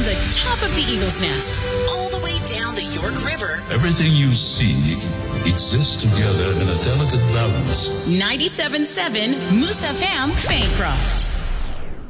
the top of the Eagle's Nest, all the way down the York River. Everything you see exists together in a delicate balance. 97.7 Moose FM, Bancroft.